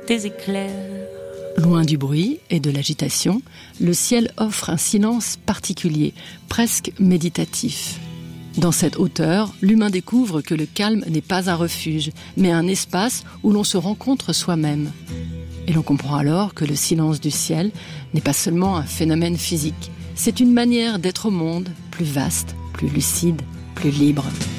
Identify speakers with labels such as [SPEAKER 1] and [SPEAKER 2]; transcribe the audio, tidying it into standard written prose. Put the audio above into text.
[SPEAKER 1] des éclairs.
[SPEAKER 2] Loin du bruit et de l'agitation, le ciel offre un silence particulier, presque méditatif. Dans cette hauteur, l'humain découvre que le calme n'est pas un refuge, mais un espace où l'on se rencontre soi-même. Et l'on comprend alors que le silence du ciel n'est pas seulement un phénomène physique, c'est une manière d'être au monde plus vaste, plus lucide, plus libre.